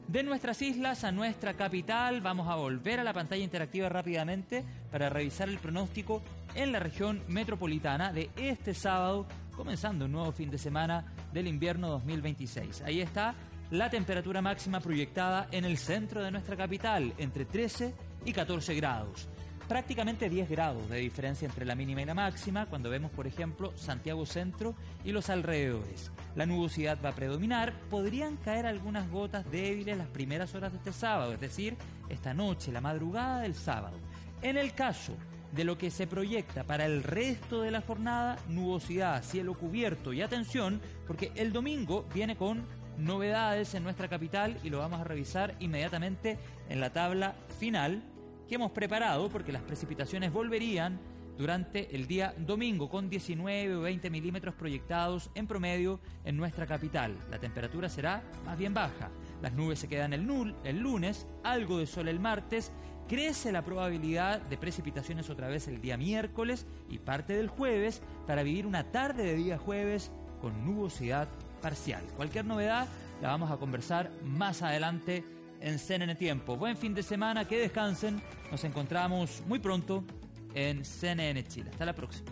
De nuestras islas a nuestra capital, vamos a volver a la pantalla interactiva rápidamente para revisar el pronóstico en la región metropolitana de este sábado, comenzando un nuevo fin de semana del invierno 2026. Ahí está la temperatura máxima proyectada en el centro de nuestra capital, entre 13 y 14 grados. Prácticamente 10 grados de diferencia entre la mínima y la máxima cuando vemos, por ejemplo, Santiago Centro y los alrededores. La nubosidad va a predominar, podrían caer algunas gotas débiles las primeras horas de este sábado, es decir, esta noche, la madrugada del sábado. En el caso de lo que se proyecta para el resto de la jornada, nubosidad, cielo cubierto y atención, porque el domingo viene con novedades en nuestra capital y lo vamos a revisar inmediatamente en la tabla final que hemos preparado, porque las precipitaciones volverían durante el día domingo con 19 o 20 milímetros proyectados en promedio en nuestra capital. La temperatura será más bien baja. Las nubes se quedan el lunes, algo de sol el martes, crece la probabilidad de precipitaciones otra vez el día miércoles y parte del jueves para vivir una tarde de día jueves con nubosidad parcial. Cualquier novedad la vamos a conversar más adelante en CNN Tiempo. Buen fin de semana, que descansen. Nos encontramos muy pronto en CNN Chile. Hasta la próxima.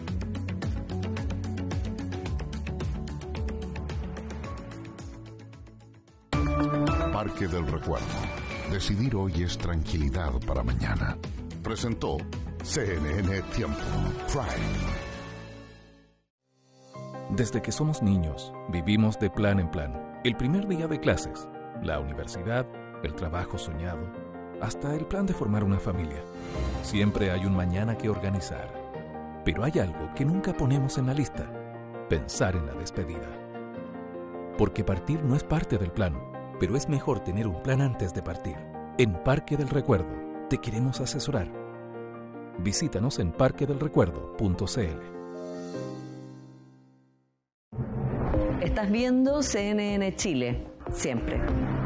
Parque del Recuerdo. Decidir hoy es tranquilidad para mañana. Presentó CNN Tiempo Prime. Desde que somos niños, vivimos de plan en plan. El primer día de clases, la universidad, el trabajo soñado, hasta el plan de formar una familia. Siempre hay un mañana que organizar. Pero hay algo que nunca ponemos en la lista: pensar en la despedida. Porque partir no es parte del plan, pero es mejor tener un plan antes de partir. En Parque del Recuerdo te queremos asesorar. Visítanos en parquedelrecuerdo.cl. Estás viendo CNN Chile, siempre.